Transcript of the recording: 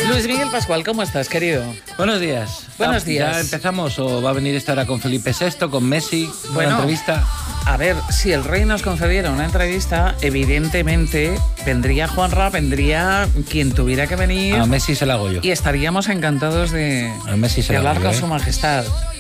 Luis Miguel Pascual, ¿cómo estás, querido? Buenos días. Buenos días. ¿Ya empezamos o va a venir esta hora con Felipe VI, con Messi, una entrevista? A ver, si el rey nos concediera una entrevista, evidentemente vendría Juanra, vendría quien tuviera que venir. A Messi se la hago yo. Y estaríamos encantados de A Messi se la hablar hago yo, con su majestad.